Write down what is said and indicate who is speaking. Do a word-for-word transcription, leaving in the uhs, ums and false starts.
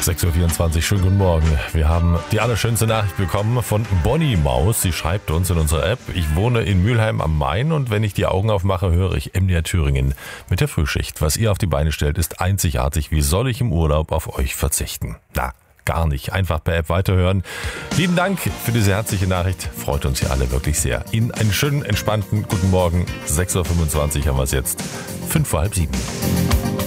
Speaker 1: sechs Uhr vierundzwanzig, schönen guten Morgen. Wir haben die allerschönste Nachricht bekommen von Bonnie Maus. Sie schreibt uns in unserer App: Ich wohne in Mülheim am Main und wenn ich die Augen aufmache, höre ich M D R Thüringen mit der Frühschicht. Was ihr auf die Beine stellt, ist einzigartig. Wie soll ich im Urlaub auf euch verzichten? Na, gar nicht. Einfach per App weiterhören. Lieben Dank für diese herzliche Nachricht. Freut uns ja alle wirklich sehr. Ihnen einen schönen, entspannten guten Morgen. sechs Uhr fünfundzwanzig haben wir es jetzt. Fünf vor halb sieben.